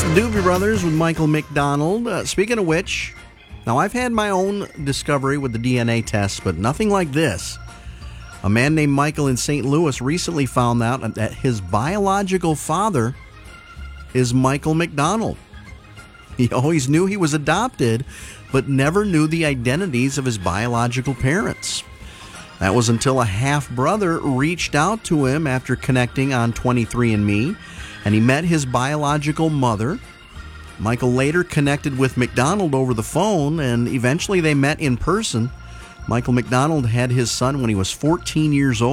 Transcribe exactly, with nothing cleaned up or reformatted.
Doobie Brothers with Michael McDonald. Uh, speaking of which, now I've had my own discovery with the D N A test, but nothing like this. A man named Michael in Saint Louis recently found out that his biological father is Michael McDonald. He always knew he was adopted, but never knew the identities of his biological parents. That was until a half-brother reached out to him after connecting on twenty-three and me, and he met his biological mother. Michael later connected with McDonald over the phone, and eventually they met in person. Michael McDonald had his son when he was fourteen years old.